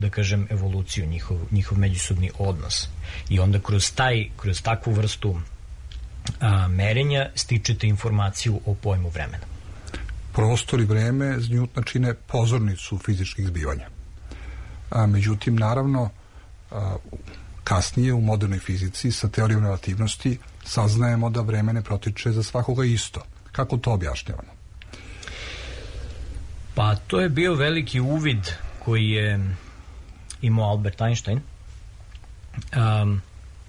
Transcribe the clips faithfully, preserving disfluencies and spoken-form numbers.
da kažem, evoluciju, njihov, njihov međusobni odnos. I onda kroz taj, kroz takvu vrstu a, merenja stičete informaciju o pojmu vremena. Prostor i vreme z Newtona čine pozornicu fizičkih zbivanja. A, međutim, naravno, a, kasnije u modernoj fizici sa teorijom relativnosti saznajemo da vreme ne protiče za svakoga isto. Kako to objašnjavamo? Pa to je bio veliki uvid koji je imao Albert Einstein, um,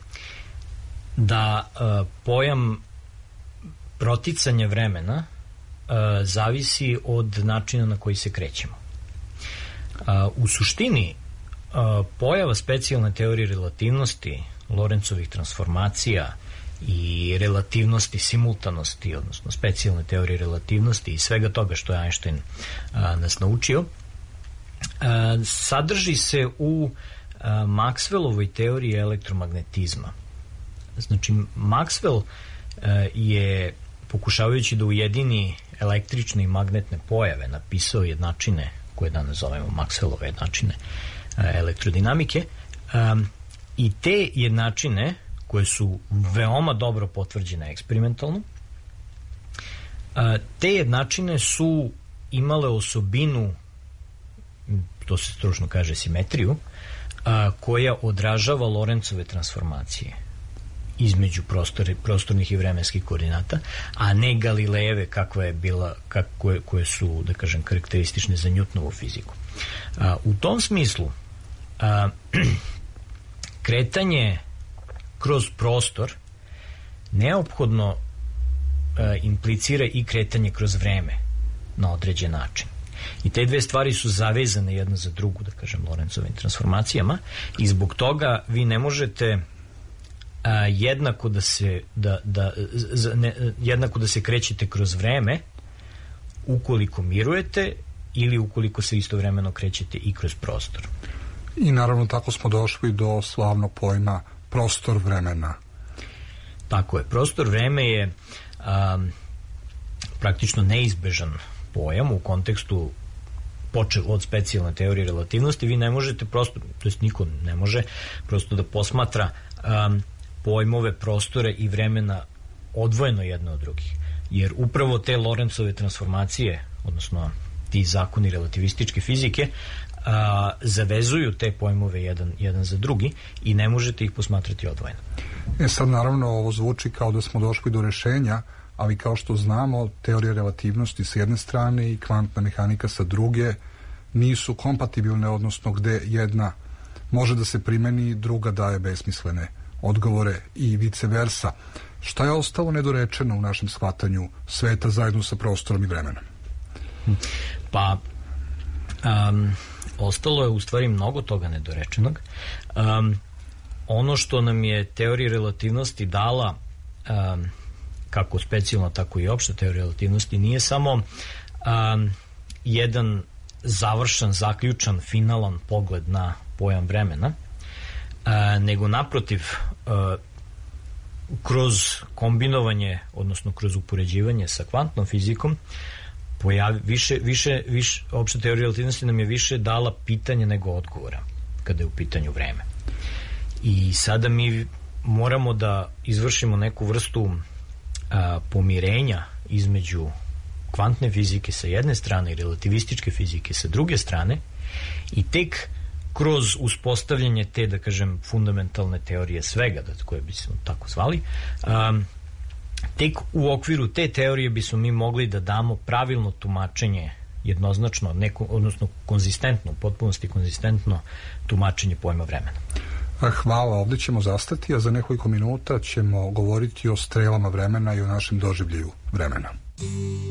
da uh, pojam proticanja vremena uh, zavisi od načina na koji se krećemo. Uh, u suštini uh, pojava specijalne teorije relativnosti, Lorencovih transformacija i relativnosti, simultanosti, odnosno specijalne teorije relativnosti i svega toga što je Einstein a, nas naučio, a, sadrži se u a, Maxwellovoj teoriji elektromagnetizma. Znači, Maxwell a, je, pokušavajući da ujedini električne i magnetne pojave, napisao jednačine, koje danas zovemo Maxwellove jednačine a, elektrodinamike, a, i te jednačine koje su veoma dobro potvrđene eksperimentalno, te jednačine su imale osobinu, to se stručno kaže simetriju, koja odražava Lorencove transformacije između prostor, prostornih i vremenskih koordinata, a ne Galilejeve kakva je bila, kak, koje, koje su, da kažem, karakteristične za Newtonovu fiziku. U tom smislu kretanje kroz prostor neophodno e, implicira i kretanje kroz vreme na određen način. I te dve stvari su zavezane jedna za drugu, da kažem, Lorencovim transformacijama, i zbog toga vi ne možete a, jednako da se da, da, z, ne, jednako da se krećete kroz vreme ukoliko mirujete ili ukoliko se istovremeno krećete i kroz prostor. I naravno tako smo došli do slavnog pojma prostor vremena. Tako je. Prostor vreme je um, praktično neizbežan pojam u kontekstu počeo od specijalne teorije relativnosti. Vi ne možete prosto, to jest niko ne može prosto da posmatra um, pojmove prostora i vremena odvojeno jedno od drugih. Jer upravo te Lorencove transformacije, odnosno ti zakoni relativističke fizike, a, zavezuju te pojmove jedan, jedan za drugi i ne možete ih posmatrati odvojeno. E sad, naravno, ovo zvuči kao da smo došli do rešenja, ali kao što znamo, teorija relativnosti sa jedne strane i kvantna mehanika sa druge nisu kompatibilne, odnosno gde jedna može da se primeni, druga daje besmislene odgovore i vice versa. Šta je ostalo nedorečeno u našem shvatanju sveta zajedno sa prostorom i vremenom? Pa um, ostalo je u stvari mnogo toga nedorečenog. Um, ono što nam je teorija relativnosti dala, um, kako specijalno, tako i opšta teorija relativnosti, nije samo um, jedan završen, zaključan, finalan pogled na pojam vremena, uh, nego naprotiv, uh, kroz kombinovanje, odnosno kroz upoređivanje sa kvantnom fizikom, pojavi, više, više, više, opšta teorija relativnosti nam je više dala pitanja nego odgovora kada je u pitanju vreme. I sada mi moramo da izvršimo neku vrstu a, pomirenja između kvantne fizike sa jedne strane i relativističke fizike sa druge strane, i tek kroz uspostavljanje te, da kažem, fundamentalne teorije svega, da, koje bismo tako zvali, a, tek u okviru te teorije bismo mi mogli da damo pravilno tumačenje, jednoznačno, neko, odnosno konzistentno, u potpunosti konzistentno tumačenje pojma vremena. Hvala, ovdje ćemo zastati, a za nekoliko minuta ćemo govoriti o strelama vremena i o našem doživljaju vremena.